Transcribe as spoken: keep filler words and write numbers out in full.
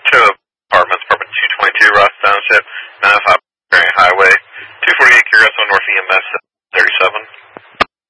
To apartments, apartment two twenty-two, Ross Township, nine oh five Highway, two forty-eight Curacao North E M S.